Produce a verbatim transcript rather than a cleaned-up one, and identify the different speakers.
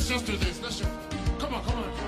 Speaker 1: Let's just do this. Let's just, come on, come on.